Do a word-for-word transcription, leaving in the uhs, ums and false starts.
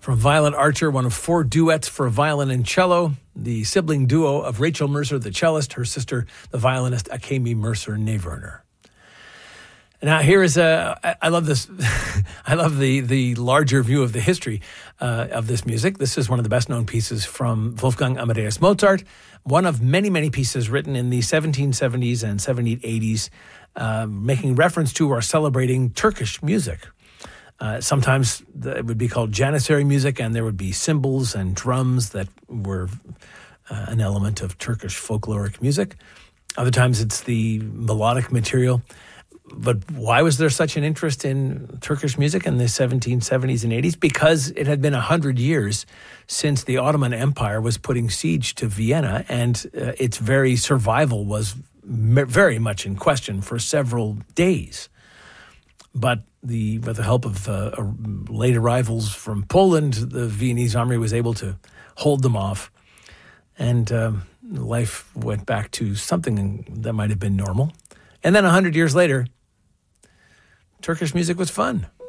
From Violet Archer, one of four duets for violin and cello, the sibling duo of Rachel Mercer, the cellist, her sister, the violinist Akemi Mercer-Neverner. Now, here is a, I love this, I love the, the larger view of the history uh, of this music. This is one of the best known pieces from Wolfgang Amadeus Mozart, one of many, many pieces written in the seventeen seventies and seventeen eighties, uh, making reference to or celebrating Turkish music. Uh, sometimes the, it would be called Janissary music, and there would be cymbals and drums that were uh, an element of Turkish folkloric music. Other times it's the melodic material. But why was there such an interest in Turkish music in the seventeen seventies and eighties? Because it had been one hundred years since the Ottoman Empire was putting siege to Vienna, and uh, its very survival was m- very much in question for several days. But the, with the help of uh, late arrivals from Poland, the Viennese army was able to hold them off, and um, life went back to something that might have been normal. And then one hundred years later, Turkish music was fun.